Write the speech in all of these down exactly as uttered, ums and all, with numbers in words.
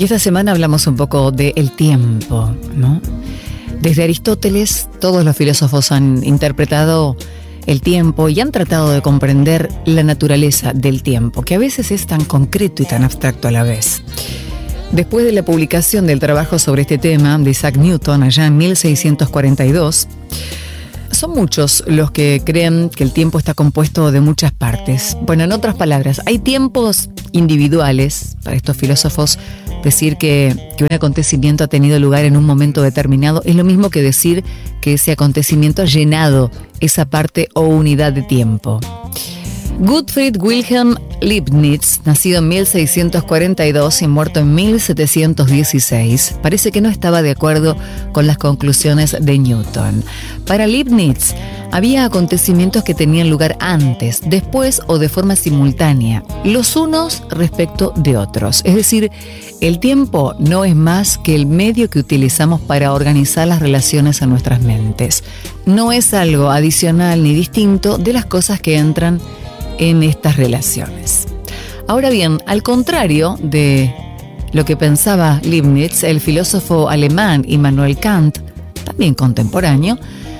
Y esta semana hablamos un poco del tiempo, ¿no? Desde Aristóteles, todos los filósofos han interpretado el tiempo y han tratado de comprender la naturaleza del tiempo, que a veces es tan concreto y tan abstracto a la vez. Después de la publicación del trabajo sobre este tema de Isaac Newton, allá en mil seiscientos cuarenta y dos, son muchos los que creen que el tiempo está compuesto de muchas partes. Bueno, en otras palabras, hay tiempos individuales. Para estos filósofos, decir que, que un acontecimiento ha tenido lugar en un momento determinado es lo mismo que decir que ese acontecimiento ha llenado esa parte o unidad de tiempo. Gottfried Wilhelm Leibniz, nacido en mil seiscientos cuarenta y dos y muerto en mil setecientos dieciséis, parece que no estaba de acuerdo con las conclusiones de Newton. Para Leibniz, había acontecimientos que tenían lugar antes, después o de forma simultánea, los unos respecto de otros. Es decir, el tiempo no es más que el medio que utilizamos para organizar las relaciones en nuestras mentes. No es algo adicional ni distinto de las cosas que entran en estas relaciones. Ahora bien, al contrario de lo que pensaba Leibniz, el filósofo alemán Immanuel Kant, también contemporáneo,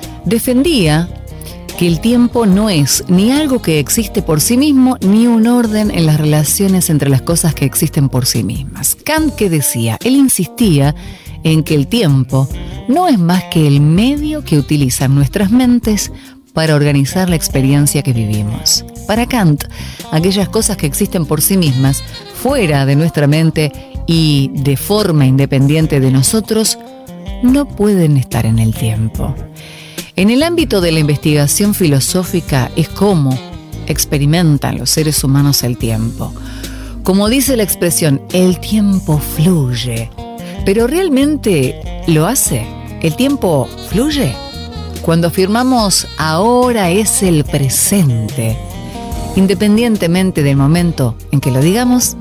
defendía que el tiempo no es ni algo que existe por sí mismo, ni un orden en las relaciones entre las cosas que existen por sí mismas. Kant, ¿qué decía? Él insistía en que el tiempo no es más que el medio que utilizan nuestras mentes para organizar la experiencia que vivimos. Para Kant, aquellas cosas que existen por sí mismas, fuera de nuestra mente y de forma independiente de nosotros, no pueden estar en el tiempo. En el ámbito de la investigación filosófica es cómo experimentan los seres humanos el tiempo. Como dice la expresión, el tiempo fluye. ¿Pero realmente lo hace? ¿El tiempo fluye? Cuando afirmamos ahora es el presente, independientemente del momento en que lo digamos,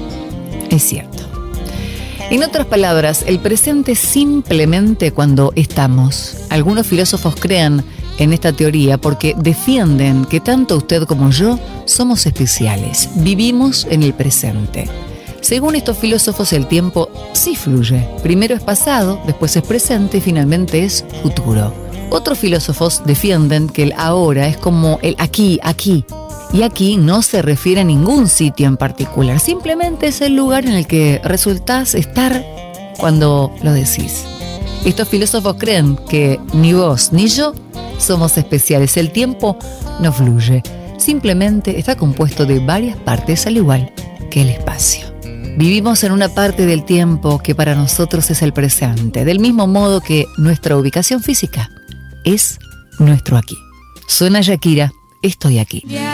es cierto. En otras palabras, el presente es simplemente cuando estamos. Algunos filósofos creen en esta teoría porque defienden que tanto usted como yo somos especiales, vivimos en el presente. Según estos filósofos, el tiempo sí fluye. Primero es pasado, después es presente y finalmente es futuro. Otros filósofos defienden que el ahora es como el aquí, aquí. Y aquí no se refiere a ningún sitio en particular, simplemente es el lugar en el que resultás estar cuando lo decís. Estos filósofos creen que ni vos ni yo somos especiales. El tiempo no fluye, simplemente está compuesto de varias partes al igual que el espacio. Vivimos en una parte del tiempo que para nosotros es el presente, del mismo modo que nuestra ubicación física es nuestro aquí. Suena Shakira, estoy aquí.